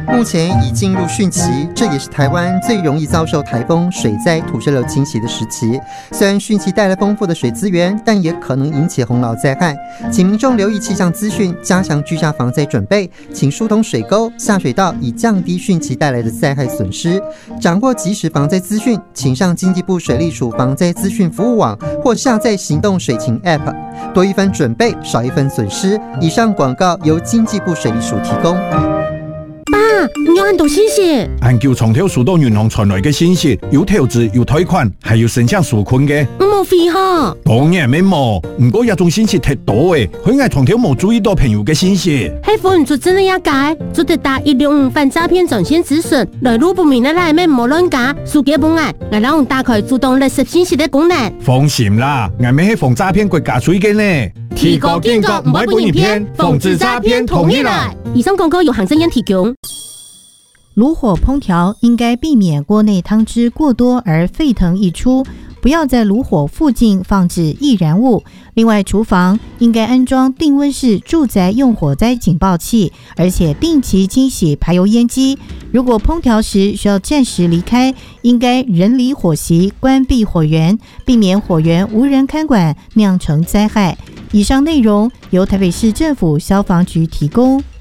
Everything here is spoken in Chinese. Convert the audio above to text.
目前已进入汛期，这也是台湾最容易遭受台风、水灾、土石流侵袭的时期。虽然汛期带来丰富的水资源，但也可能引起洪涝灾害。请民众留意气象资讯，加强居家防灾准备，请疏通水沟、下水道，以降低汛期带来的灾害损失。掌握即时防灾资讯，请上经济部水利署防灾资讯服务网或下载行动水情 App。多一分准备，少一分损失。以上广告由经济部水利署提供。 爸，你有按到信息？ 按照从头数到银行传来嘅信息，有投资、有贷款，还有申请纾困嘅。 冇费哈？ 當然免冇，不過一種信息太多嘅，佢係從頭冇注意到朋友嘅信息。 係否做真嘅一解，就得打165反詐騙專線諮詢，來路不明嘅內面冇亂假，數據本案，我讓打開主動垃圾信息嘅功能。 放心啦，我咪係防詐騙國家水嘅呢。 提高警覺，唔會被人騙，防止詐騙同意來。以上廣告由行政院提供。 爐火烹調應該避免鍋內湯汁過多而沸騰溢出，不要在爐火附近放置易燃物。另外，廚房應該安裝定溫式住宅用火災警報器，而且定期清洗排油煙機。如果烹調時需要暫時離開，應該人離火席，關閉火源，避免火源無人看管釀成災害。以上內容由台北市政府消防局提供。